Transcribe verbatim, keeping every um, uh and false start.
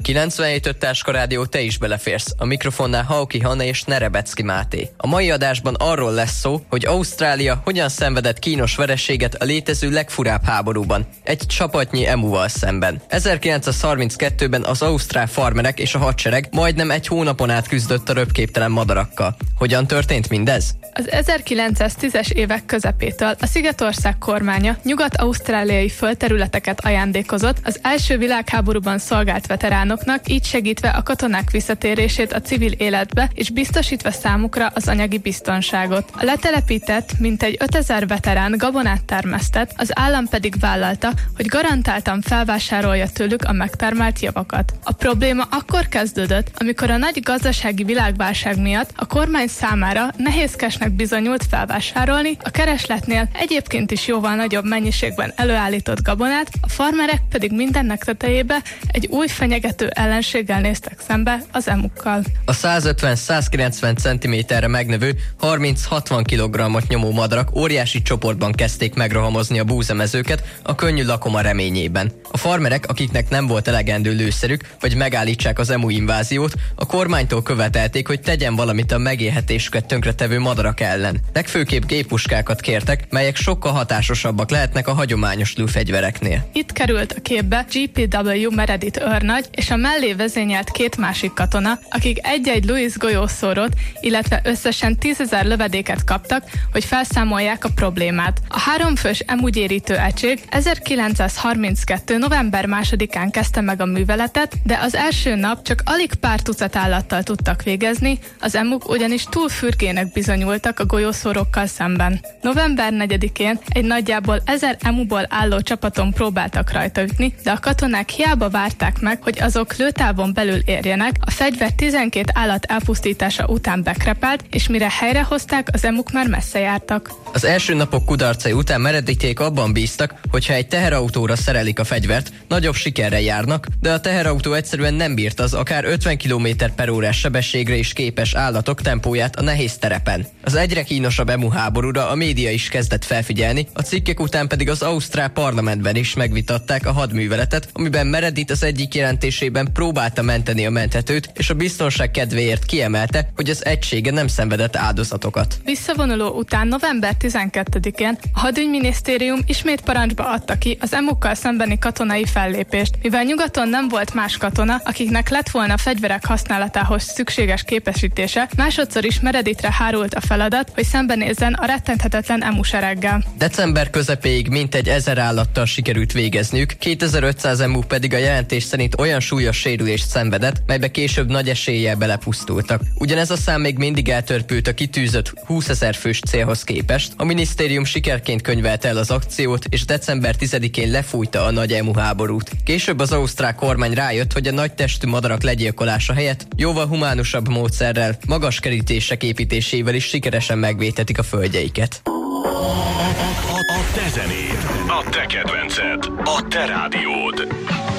kilencvenhét öt Táska Rádió, te is beleférsz. A mikrofonnál Hauki Hanna és Nerebecki Máté. A mai adásban arról lesz szó, hogy Ausztrália hogyan szenvedett kínos vereséget a létező legfurább háborúban, egy csapatnyi emuval szemben. ezerkilencszázharminckettőben az ausztrál farmerek és a hadsereg majdnem egy hónapon át küzdött a röpképtelen madarakkal. Hogyan történt mindez? Az ezerkilencszáztízes évek közepétől a Szigetország kormánya nyugat-ausztráliai földterületeket ajándékozott az első világháborúban szolgált veteránoknak, így segítve a katonák visszatérését a civil életbe és biztosítva számukra az anyagi biztonságot. A letelepített, mintegy ötezer veterán gabonát termesztett, az állam pedig vállalta, hogy garantáltan felvásárolja tőlük a megtermelt javakat. A probléma akkor kezdődött, amikor a nagy gazdasági világválság miatt a kormány számára nehézkesnek bizonyult felvásárolni, a keresletnél egyébként is jóval nagyobb mennyiségben előállított gabonát, a farmerek pedig mindennek tetejébe egy új fenyegető ellenséggel néztek szembe, az emukkal. A százötven-százkilencven centiméterre megnövő harminc-hatvan kilogrammot nyomó madarak óriási csoportban kezdték megrohamozni a búzamezőket a könnyű lakoma reményében. A farmerek, akiknek nem volt elegendő lőszerük, hogy megállítsák az emu inváziót, a kormánytól követelték, hogy tegyen valamit a megélhetésüket tönkretevő madarak ellen. Legfőképp géppuskákat kértek, melyek sokkal hatásosabbak lehetnek a hagyományos lőfegyvereknél. Itt került a képbe gé pé vé Meredith őrnagy és a mellé vezényelt két másik katona, akik egy-egy Louis golyószórót, illetve összesen tízezer lövedéket kaptak, hogy felszámolják a problémát. A háromfős emugyérítő egység ezerkilencszázharminckettő november másodikán kezdte meg a műveletet, de az első nap csak alig pár tucat állattal tudtak végezni, az emuk ugyanis túl fürkének bizonyultak a golyószórókkal szemben. november negyedikén egy nagyjából ezer emuból álló csapaton próbáltak rajta ütni, de a katonák hiába várták meg, hogy azok lőtávon belül érjenek, a fegyver tizenkét állat elpusztítása után bekrepált, és mire helyrehozták, az emuk már messze jártak. Az első napok kudarcai után Meredithék abban bíztak, hogy ha egy teherautóra szerelik a fegyvert, nagyobb sikerrel járnak, de a teherautó egyszerűen nem bírt az akár ötven kilométer per órás sebességre is képes állatok tempóját a nehéz terepen. Az egyre kínosabb emu háborúra a média is kezdett felfigyelni, a cikkek után pedig az ausztrál parlamentben is megvitatták a hadműveletet, amiben Meredith az egyik jelentésében próbálta menteni a menthetőt, és a biztonság kedvéért kiemelte, hogy az egysége nem szenvedett áldozatokat. Visszavonuló után november tizenkettedikén a hadügyminisztérium ismét parancsba adta ki az emukkal szembeni katonai fellépést, mivel nyugaton nem volt más katona, akiknek lett volna a fegyverek használatához szükséges képesítése, másodszor is Meredithre hárult a feladat, hogy szembenézzen a rettenthetetlen emu sereggel. December közepéig mintegy ezer állattal sikerült végezniük, kétezer-ötszáz emu pedig a jelentés szerint olyan súlyos sérülést szenvedett, melybe később nagy eséllyel belepusztultak. Ugyanez a szám még mindig eltörpült a kitűzött húszezer fős célhoz képest. A minisztérium sikerként könyvelte el az akciót, és december tizedikén lefújta a nagy emu háborút. Később az ausztrál kormány rájött, hogy a nagy testű madarak legyilkolása helyett jóval humánusabb módszerrel, magas kerítések építésével is sikeresen megvédhetik a földjeiket. A, a, a te zenéd, a te kedvenced, a te rádiód.